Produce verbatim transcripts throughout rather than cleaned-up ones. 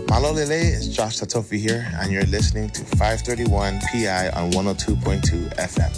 Malo Lele, it's Josh Tatofi here, and you're listening to five thirty-one P I on one oh two point two F M.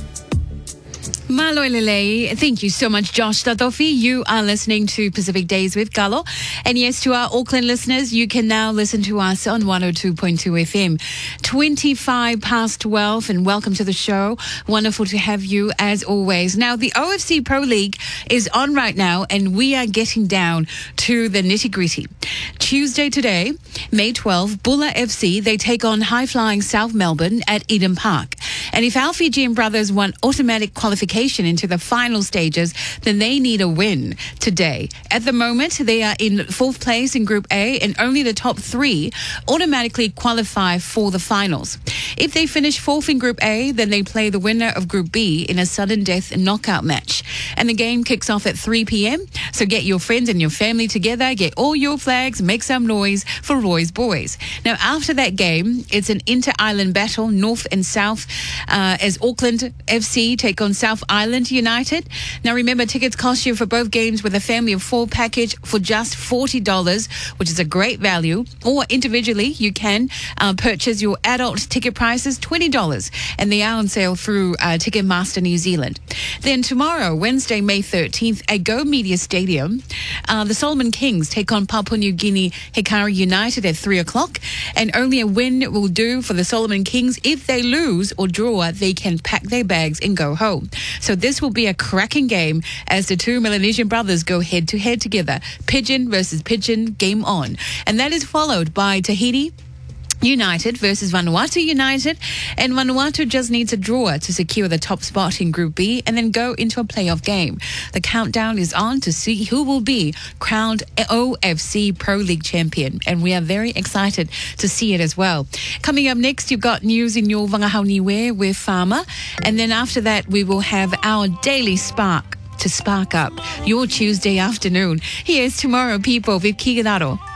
Maloelele, thank you so much, Josh Tatofi. You are listening to Pacific Days with Galo. And yes, to our Auckland listeners, you can now listen to us on one oh two point two F M. twenty-five past twelve, and welcome to the show. Wonderful to have you as always. Now, the O F C Pro League is on right now, and we are getting down to the nitty-gritty. Tuesday today, May twelfth, Bulla F C, they take on high-flying South Melbourne at Eden Park. And if Alfie G and Brothers want automatic qualification into the final stages, then they need a win today. At the moment, they are in fourth place in Group A, and only the top three automatically qualify for the finals. If they finish fourth in Group A, then they play the winner of Group B in a sudden death knockout match. And the game kicks off at three p.m. So get your friends and your family together, get all your flags, make some noise for Roy's Boys. Now, after that game, it's an inter-island battle, north and south, uh, as Auckland F C take on South Island United. Now, remember, tickets cost you for both games with a family of four package for just forty dollars, which is a great value. Or individually, you can uh, purchase your adult ticket prices, twenty dollars, and they are on sale through uh, Ticketmaster New Zealand. Then tomorrow, Wednesday, May thirteenth, at Go Media Stadium, uh, the Solomon Kings take on Papua New Guinea Hikari United at three o'clock, and only a win will do for the Solomon Kings. If they lose or draw, they can pack their bags and go home. So this will be a cracking game as the two Melanesian brothers go head-to-head together. Pigeon versus Pigeon, game on. And that is followed by Tahiti United versus Vanuatu United, and Vanuatu just needs a draw to secure the top spot in Group B and then go into a playoff game. The countdown is on to see who will be crowned O F C Pro League champion, and we are very excited to see it as well. Coming up next, you've got news in your Wangahauniwe with Farmer, and then after that we will have our daily spark to spark up your Tuesday afternoon. Here's Tomorrow People with Kigararo.